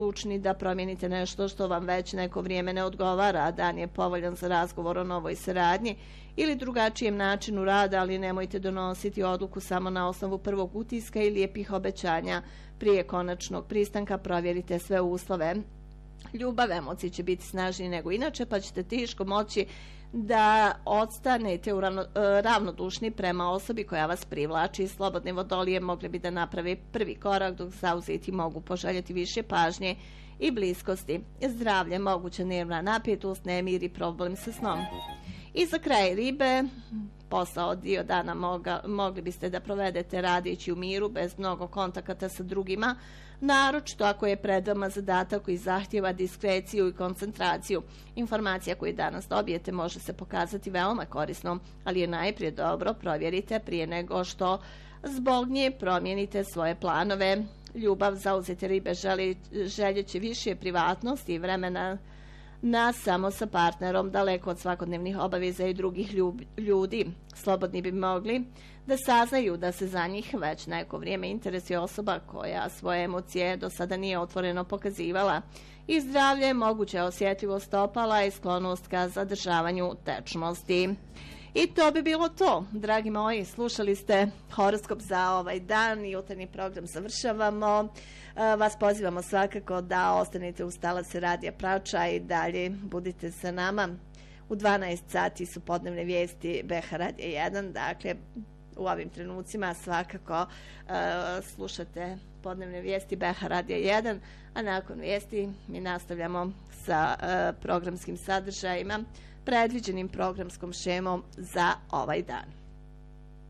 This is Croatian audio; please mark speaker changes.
Speaker 1: odlučni da promijenite nešto što vam već neko vrijeme ne odgovara, a dan je povoljan za razgovor o novoj saradnji ili drugačijem načinu rada, ali nemojte donositi odluku samo na osnovu prvog utiska i lijepih obećanja. Prije konačnog pristanka provjerite sve uslove. Ljubav, emocije će biti snažnije nego inače, pa ćete teško moći da odstanete ravnodušni prema osobi koja vas privlači. Slobodne vodolije mogli bi da naprave prvi korak, dok zauzeti mogu poželjeti više pažnje i bliskosti. Zdravlje, moguća nervna napetost, nemir i problem sa snom. I za kraj ribe, posao dio dana mogli biste da provedete radići u miru bez mnogo kontakata sa drugima, naročito ako je pred vama zadatak koji zahtjeva diskreciju i koncentraciju. Informacija koju danas dobijete može se pokazati veoma korisnom, ali je najprije dobro provjerite prije nego što zbog nje promijenite svoje planove. Ljubav, zauzete ribe željeće više privatnosti i vremena samo sa partnerom, daleko od svakodnevnih obaveza i drugih ljudi. Slobodni bi mogli da saznaju da se za njih već neko vrijeme interesuje osoba koja svoje emocije do sada nije otvoreno pokazivala. I zdravlje, moguća osjetljivost opala i sklonost ka zadržavanju tečnosti. I to bi bilo to, dragi moji, slušali ste horoskop za ovaj dan i jutarnji program završavamo. Vas pozivamo svakako da ostanete uz talase Radija Prača i dalje budite sa nama. U 12 sati su podnevne vijesti BH Radija 1, dakle u ovim trenucima svakako slušate podnevne vijesti BH Radija 1, a nakon vijesti mi nastavljamo sa programskim sadržajima, predviđenim programskom šemom za ovaj dan.